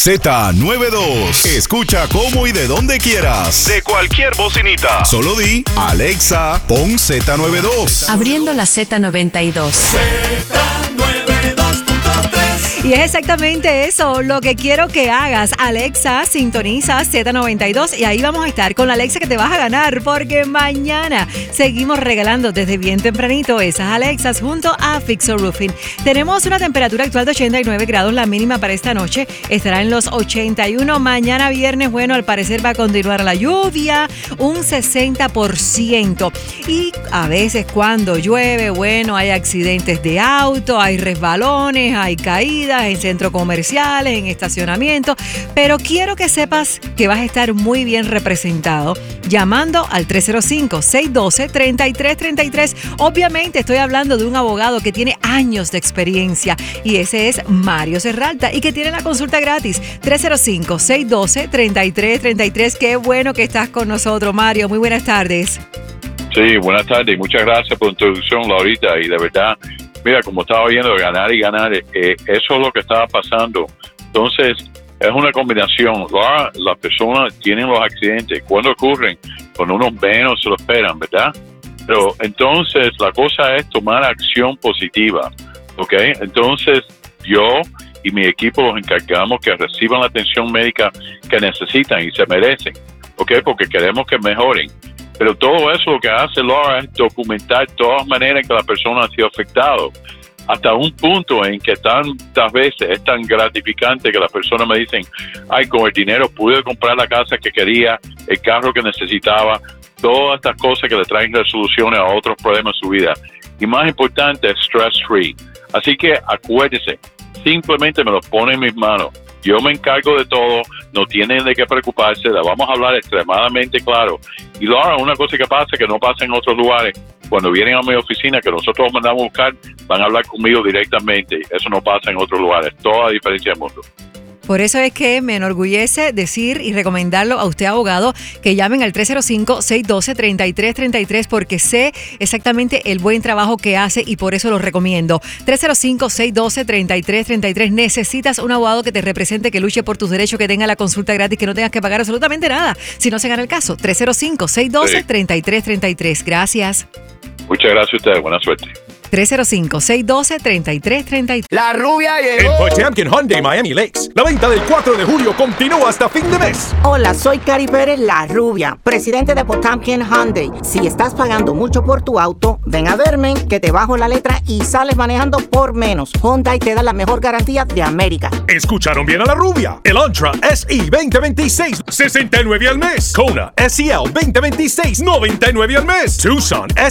Z92. Escucha cómo y de donde quieras. De cualquier bocinita. Solo di, Alexa, pon Z92. Abriendo la Z92. Y es exactamente eso lo que quiero que hagas. Alexa, sintoniza Z92 y ahí vamos a estar con la Alexa que te vas a ganar, porque mañana seguimos regalando desde bien tempranito esas Alexas junto a Fixo Roofing. Tenemos una temperatura actual de 89 grados, la mínima para esta noche estará en los 81. Mañana viernes, bueno, al parecer va a continuar la lluvia, un 60%. Y a veces cuando llueve, bueno, hay accidentes de auto, hay resbalones, hay caídas en centros comerciales, en estacionamientos, pero quiero que sepas que vas a estar muy bien representado llamando al 305-612-3333. Obviamente estoy hablando de un abogado que tiene años de experiencia y ese es Mario Serralta y que tiene la consulta gratis. 305-612-3333. Qué bueno que estás con nosotros, Mario. Muy buenas tardes. Sí, buenas tardes. Muchas gracias por tu introducción, Laurita. Y de verdad, mira, como estaba viendo, ganar y ganar, eso es lo que estaba pasando. Entonces, es una combinación. Las personas tienen los accidentes. ¿Cuándo ocurren? Cuando uno menos se lo esperan, ¿verdad? Pero entonces, la cosa es tomar acción positiva, ¿ok? Entonces, yo y mi equipo los encargamos que reciban la atención médica que necesitan y se merecen, ¿ok? Porque queremos que mejoren. Pero todo eso lo que hace Laura es documentar todas las maneras en que la persona ha sido afectado. Hasta un punto en que tantas veces es tan gratificante que las personas me dicen, ay, con el dinero pude comprar la casa que quería, el carro que necesitaba, todas estas cosas que le traen resoluciones a otros problemas en su vida. Y más importante, stress free. Así que acuérdese, simplemente me lo pone en mis manos. Yo me encargo de todo, no tienen de qué preocuparse, la vamos a hablar extremadamente claro. Y Laura, una cosa que pasa que no pasa en otros lugares, cuando vienen a mi oficina, que nosotros los mandamos a buscar, van a hablar conmigo directamente. Eso no pasa en otros lugares, toda la diferencia del mundo. Por eso es que me enorgullece decir y recomendarlo a usted, abogado, que llamen al 305-612-3333 porque sé exactamente el buen trabajo que hace y por eso lo recomiendo. 305-612-3333. Necesitas un abogado que te represente, que luche por tus derechos, que tenga la consulta gratis, que no tengas que pagar absolutamente nada si no se gana el caso. 305-612-3333. Gracias. Muchas gracias a ustedes. Buena suerte. 305-612-3333. La rubia llegó. En Potemkin Hyundai Miami Lakes, la venta del 4 de julio continúa hasta fin de mes. Hola, soy Cari Pérez, la rubia, presidente de Potemkin Hyundai. Si estás pagando mucho por tu auto, ven a verme, que te bajo la letra y sales manejando por menos. Hyundai te da la mejor garantía de América. Escucharon bien a la rubia. El Elantra SE 2026, $69 al mes. Kona SEL 2026, $99 al mes. Tucson